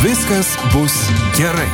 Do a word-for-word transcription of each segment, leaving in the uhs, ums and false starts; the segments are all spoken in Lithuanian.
Viskas bus gerai.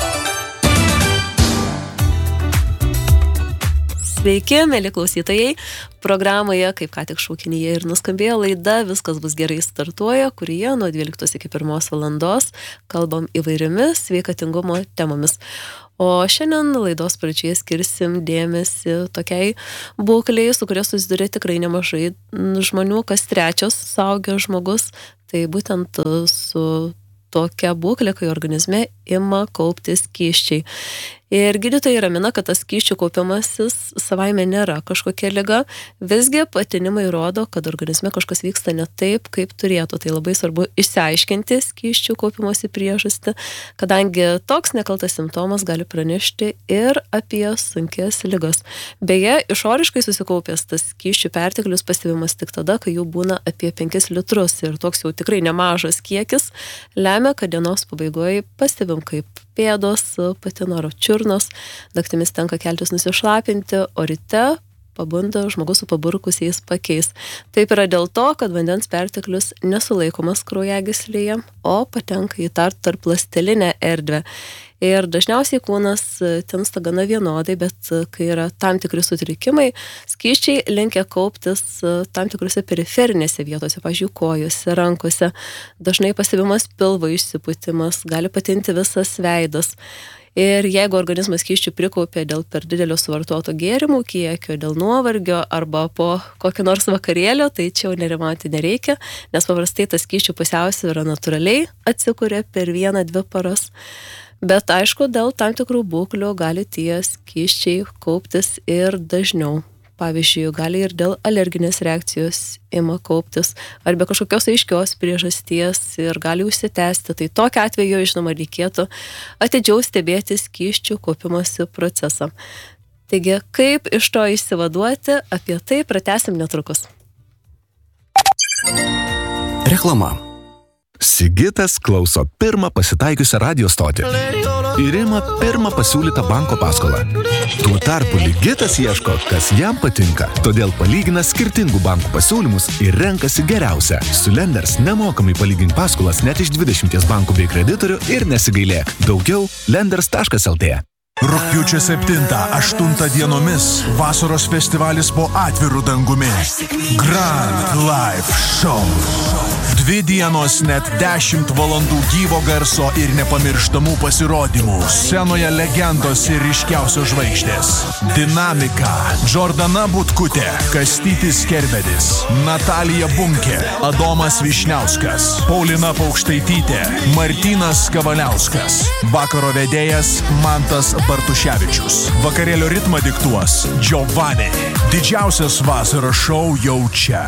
Sveiki, mėly klausytojai. Programoje, kaip ką tik šaukinyje ir nuskambėjo laida Viskas bus gerai startuoja, kurioje nuo dvyliktos iki pirmos valandos kalbam įvairiomis sveikatingumo temomis. O šiandien laidos pradžioje skirsim dėmesį tokiai būklei, su kuria susiduria tikrai nemažai žmonių, kas trečias suaugęs žmogus. Tai būtent su tokia būklė, kai organizme ima kauptis skysčiai. Ir gydytojai ramina, kad tas skysčių kaupimasis savaime nėra kažkokia liga, visgi patinimai rodo, kad organizme kažkas vyksta ne taip, kaip turėtų. Tai labai svarbu išsiaiškinti skysčių kaupimosi priežastį, kadangi toks nekaltas simptomas gali pranešti ir apie sunkias ligas. Beje, išoriškai susikaupęs tas skysčių perteklius pastebimas tik tada, kai jų būna apie penkis litrus ir toks jau tikrai nemažas kiekis lemia, kad dienos pabaigoje pastebim kaip pėdos, patino ar čiurnos, naktimis tenka keltis nusišlapinti, o ryte pabunda žmogus su paburkusiais pakeis. Taip yra dėl to, kad vandens perteklius nesulaikomas kraujagyslėje, o patenka į tarp tarp ląstelinę erdvę. Ir dažniausiai kūnas tinsta gana vienodai, bet kai yra tam tikri sutrikimai, skysčiai linkia kauptis tam tikrose periferinėse vietose, pavyzdžiui, kojose, rankose. Dažnai pastebimas pilvo išsipūtimas, gali patinti visas veidas. Ir jeigu organizmas skysčių prikaupė dėl per didelio suvartoto gėrimų kiekio, dėl nuovargio arba po kokio nors vakarėlio, tai čia jau nerimauti nereikia, nes paprastai tas skysčių pusiausvyra natūraliai atsikuria per vieną, dvi paras. Bet aišku, dėl tam tikrų būklių gali tie skysčiai kauptis ir dažniau. Pavyzdžiui, gali ir dėl alerginės reakcijos ima kauptis, arba kažkokios aiškios priežasties ir gali užsitęsti. Tai tokiu atveju, žinoma, reikėtų atidžiau stebėti skysčių kaupimosi procesą. Taigi, kaip iš to išsivaduoti, apie tai pratęsim netrukus. Reklama. Sigitas klauso pirmą pasitaikiusią radio stotį ir ima pirmą pasiūlytą banko paskolą. Tuo tarpu Ligitas ieško, kas jam patinka, todėl palygina skirtingų bankų pasiūlymus ir renkasi geriausią. Su Lenders nemokamai palygink paskolas net iš dvidešimties bankų bei kreditorių ir nesigailėk. Daugiau lenders taškas el tė. Rugpjūčio septintą aštuntą dienomis vasaros festivalis po atviru dangumi. Grand Live Show. Dvi dienos net dešimt valandų gyvo garso ir nepamirštamų pasirodymų. Scenoje legendos ir ryškiausios žvaigždės. Dinamika. Džordana Butkutė, Kastytis Kerbedis, Natalija Bunkė, Adomas Višniauskas, Paulina Paukštaitytė, Martynas Kavaliauskas. Vakaro vedėjas Mantas Bartuševičius. Vakarėlio ritmą diktuos Giovanni. Didžiausias vasaros šou jau čia.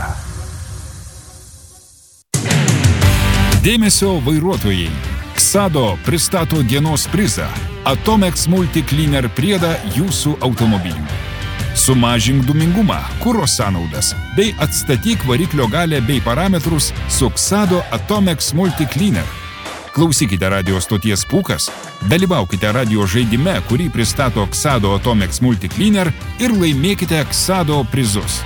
Dėmesio vairuotojai. Ksado pristato dienos prizą – Atomex Multicleaner priedą jūsų automobilių. Sumažink dūmingumą, kuro sąnaudas bei atstatyk variklio galę bei parametrus su Ksado Atomex Multicleaner. Klausykite radio stoties Pūkas, dalyvaukite radio žaidime, kurį pristato Ksado Atomex Multicleaner ir laimėkite Ksado prizus.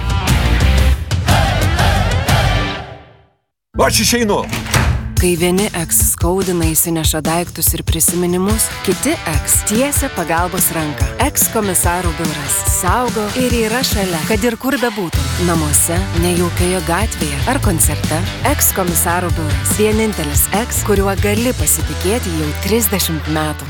Aš išeinu! Kai vieni eks skaudina įsineša daiktus ir prisiminimus, kiti eks tiesia pagalbos ranką. Eks komisarų biuras saugo ir yra šalia, kad ir kur bebūtų. Namuose, nejaukioje gatvėje ar koncerte. Eks komisarų biuras. Vienintelis eks, kuriuo gali pasitikėti jau trisdešimt metų.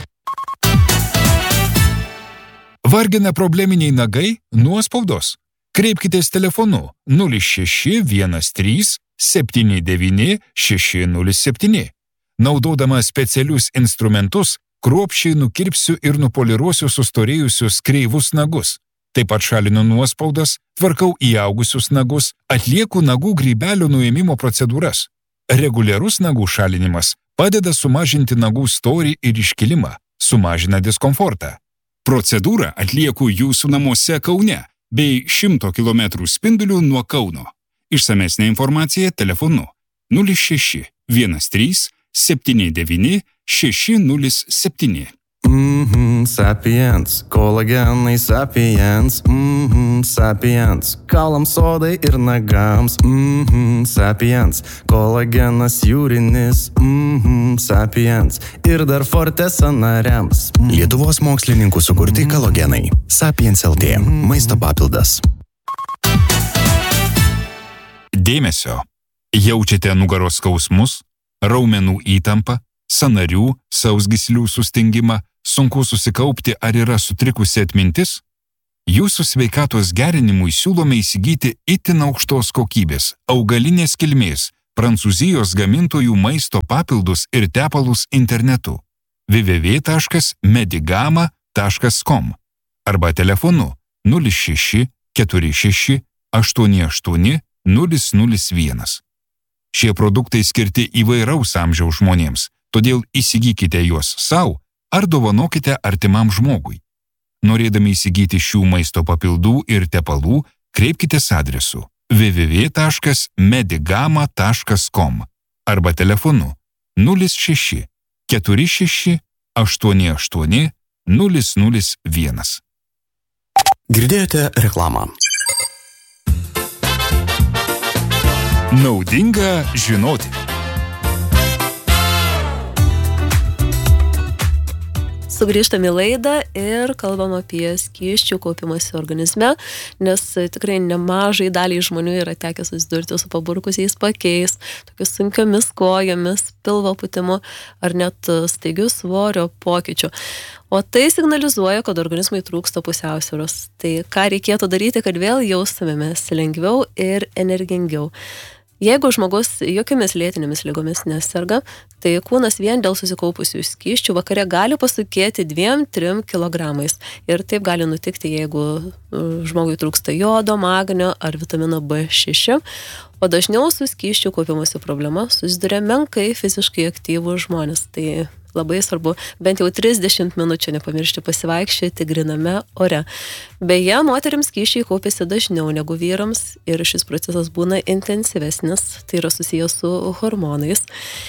Vargina probleminiai nagai? Nuospaudos? Kreipkitės telefonu nulis šeši vienas trys septyni devyni šeši nulis septyni. Naudodama specialius instrumentus, kruopščiai nukirpsiu ir nupoliruosiu sustorėjusius kreivus nagus. Taip pat šalinu nuospaudas, tvarkau įaugusius nagus, atlieku nagų grybelio nuėmimo procedūras. Reguliarus nagų šalinimas padeda sumažinti nagų storį ir iškilimą, sumažina diskomfortą. Procedūrą atlieku jūsų namuose Kaune bei šimto kilometrų spindulių nuo Kauno. Išsamesnė informacija telefonu nulis šeši vienas trys septyni devyni šeši nulis septyni. Mhm. mhm, Sapiens, kolagenai Sapiens, mhm, Sapiens, kaulams odai ir nagams, mhm, Sapiens, kolagenas jūrinis, mhm, Sapiens, ir dar forte sąnariams. Mhm. Lietuvos mokslininkų sukurti kolagenai. Sapiens L T, maisto papildas. Dėmesio. Jaučiate nugaros skausmus, raumenų įtampą, sąnarių, sausgyslių sustingimą, sunku susikaupti ar yra sutrikusi atmintis? Jūsų sveikatos gerinimui siūlome įsigyti itin aukštos kokybės, augalinės kilmės, Prancūzijos gamintojų maisto papildus ir tepalus internetu w w w taškas medigama taškas com arba telefonu nulis šeši keturi šeši aštuoni aštuoni nulis nulis vienas. Šie produktai skirti įvairaus amžiaus žmonėms, todėl įsigykite juos savo ar dovanokite artimam žmogui. Norėdami įsigyti šių maisto papildų ir tepalų, kreipkitės adresu w w w taškas medigama taškas com arba telefonu nulis šeši keturi šeši aštuoni aštuoni nulis nulis vienas. Girdėjote reklamą. Naudinga žinoti. Sugrįžtam į laidą ir kalbam apie skysčių kaupimąsi organizme, nes tikrai nemažai daliai žmonių yra tekę susidurti su paburkusiais pakiais, tokius sunkiomis kojomis, pilvo pūtimu ar net staigiu svorio pokyčiu. O tai signalizuoja, kad organizmui trūksta pusiausvyros. Tai ką reikėtų daryti, kad vėl jaustumėmės lengviau ir energingiau. Jeigu žmogus jokiamis lėtinėmis ligomis neserga, tai kūnas vien dėl susikaupusių skysčių vakare gali pasukėti dviem trim kilogramais. Ir taip gali nutikti, jeigu žmogui trūksta jodo, magnio ar vitamino B šeši, o dažniau su skysčių kaupimosi problema susiduria menkai fiziškai aktyvūs žmonės. Tai labai svarbu bent jau trisdešimt minučių nepamiršti pasivaikščioti gryname ore. Beje, moterims skysčiai kaupiasi dažniau negu vyrams ir šis procesas būna intensyvesnis, tai yra susijęs su hormonais.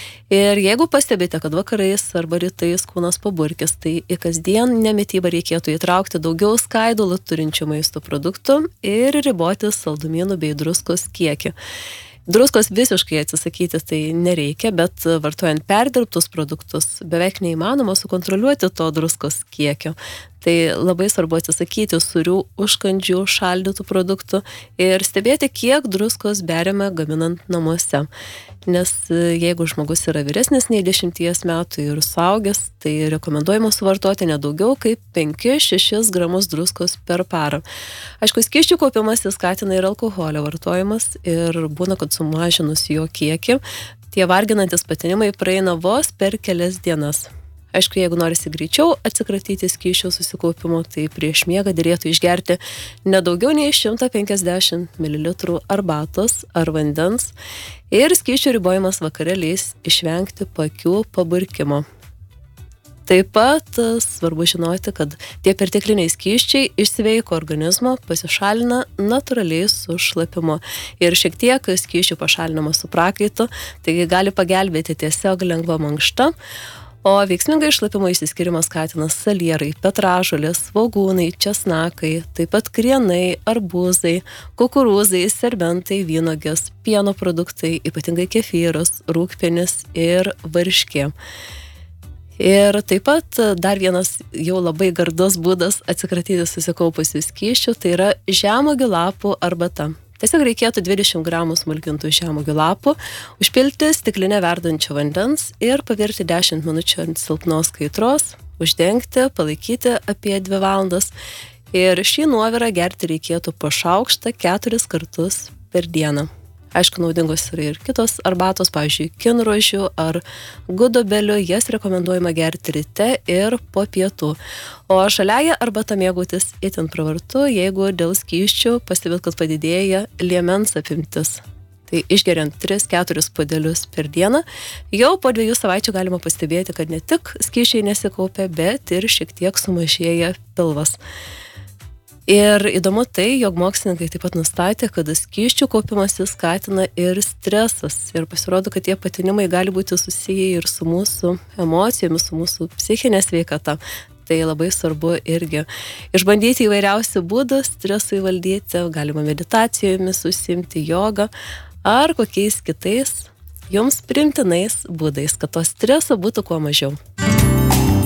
Ir jeigu pastebite, kad vakarais arba rytais kūnas paburkis, tai į kasdieninę mitybą reikėtų įtraukti daugiau skaidulų turinčių maisto produktų ir riboti saldumynų bei druskos kiekį. Druskos visiškai atsisakyti tai nereikia, bet vartojant perdirbtus produktus beveik neįmanoma sukontroliuoti to druskos kiekio. Tai labai svarbu atsisakyti sūrių, užkandžių, šaldytų produktų ir stebėti, kiek druskos beriame gaminant namuose. Nes jeigu žmogus yra vyresnis nei dešimties metų ir suaugęs, tai rekomenduojama suvartoti nedaugiau kaip penkis šešis gramus druskos per parą. Aišku, skysčių kaupimas skatina ir alkoholio vartojimas ir būna, kad sumažinus jo kiekį, tie varginantis patinimai praeina vos per kelias dienas. Aišku, jeigu norisi greičiau atsikratyti skysčių susikaupimo, tai prieš miegą derėtų išgerti nedaugiau nei šimtą penkiasdešimt mililitrų arbatos ar vandens ir skysčių ribojimas vakare leis išvengti pakių paburkimo. Taip pat svarbu žinoti, kad tie pertekliniai skysčiai išsveiko organizmo, pasišalina natūraliai su šlapimu. Ir šiek tiek skysčių pašalinama su prakaitu, taigi gali pagelbėti tiesiog lengva mankšta. O veiksmingai šlapimo išsiskyrimą skatina salierai, petražolės, svogūnai, česnakai, taip pat krienai, arbūzai, kukurūzai, serbentai, vynuogės, pieno produktai, ypatingai kefyras, rūgpienis ir varškė. Ir taip pat dar vienas jau labai gardus būdas atsikratyti susikaupusių skysčių, tai yra žemuogių lapų arbata. Tiesiog reikėtų dvidešimt gramų smulkintų žemuogių lapų, užpilti stiklinę verdančio vandens ir pavirti dešimt minučių ant silpnos kaitros, uždengti, palaikyti apie dvi valandas. Ir šį nuovirą gerti reikėtų po šaukštą keturis kartus per dieną. Aišku, naudingos yra ir kitos arbatos, pavyzdžiui, kinrožių ar gudobelių, jas rekomenduojama gerti ryte ir po pietų. O žaliąją arbatą mėgautis itin pravartu, jeigu dėl skysčių pastebėt, kad padidėja liemens apimtis. Tai išgeriant tris keturis puodelius per dieną, jau po dviejų savaičių galima pastebėti, kad ne tik skysčiai nesikaupia, bet ir šiek tiek sumažėja pilvas. Ir įdomu tai, jog mokslininkai taip pat nustatė, kad skysčių kaupimas skatina ir stresas. Ir pasirodo, kad tie patinimai gali būti susiję ir su mūsų emocijomis, su mūsų psichinė sveikata. Tai labai svarbu irgi išbandyti įvairiausių būdų stresui valdyti, galima meditacijomis užsiimti, jogą ar kokiais kitais jums priimtinais būdais, kad to streso būtų kuo mažiau.